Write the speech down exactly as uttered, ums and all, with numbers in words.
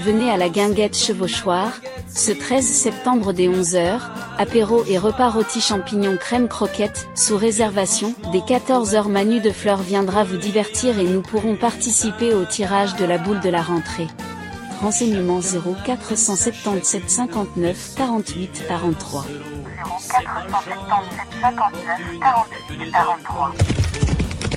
Venez à la Guinguette Chevauchoir, ce treize septembre dès onze heures, apéro et repas rôti champignons crème croquette, sous réservation. Dès quatorze heures Manu de Fleur viendra vous divertir et nous pourrons participer au tirage de la boule de la rentrée. Renseignements zéro quatre cent soixante-dix-sept cinquante-neuf quarante-huit quarante-trois. zéro quatre cent soixante-dix-sept cinquante-neuf quarante-huit quarante-trois.